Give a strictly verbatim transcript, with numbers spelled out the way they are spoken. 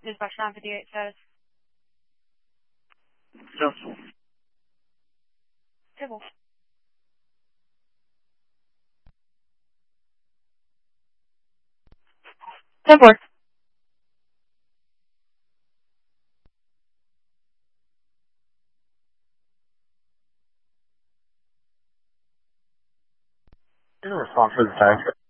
Dispatch nine fifty-eight status. Cancel. Table. ten four. In response for the tag.